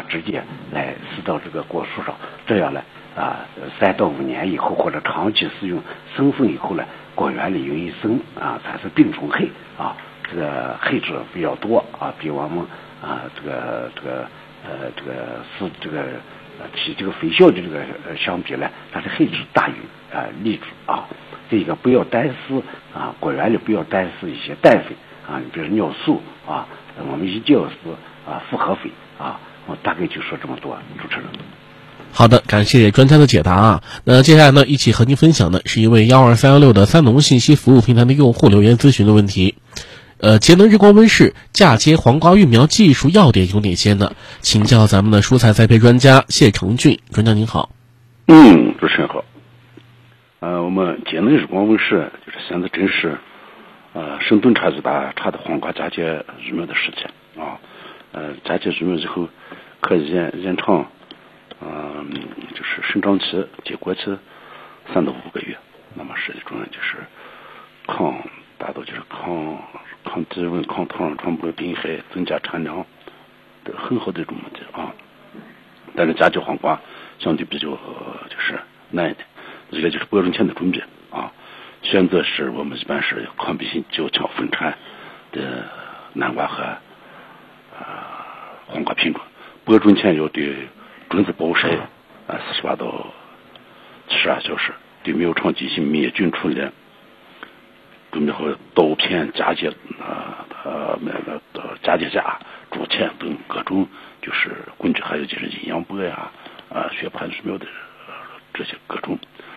直接来施到这个果树上，这样呢3到5年以后或者长期使用生分以后呢，果园里容易生产生病虫害这个害质比较多比我们提这个肥效的这个相比呢，它的害质大于利质这个不要单施果园里不要单施一些氮肥比如尿素我们一定要施复合肥我大概就说这么多，主持人。 好的，感谢专家的解答那接下来呢，一起和您分享的是一位12316的三农信息服务平台的用户留言咨询的问题。节能日光温室嫁接黄瓜育苗技术要点有哪些呢？请教咱们的蔬菜栽培专家谢成俊专家您好。 主持人好。我们节能日光温室就是现在真是生动差距大差的黄瓜嫁接育苗的时间嫁接育苗以后可以延长就是生长期结果期3到5个月，那么实际中就是达到就是抗低温、抗土壤传播病害、增加产量的很好的一种目的但是嫁接黄瓜相对比较就是难一点，一个就是播种前的准备选择是我们一般是抗病性较强分产的南瓜和黄瓜品种，播种前要对种子暴晒48到72小时，对苗场进行灭菌处理，准备好刀片、嫁接嫁接架、竹钳等各种就是工具，还有就是阴阳箔血盘育苗的这些各种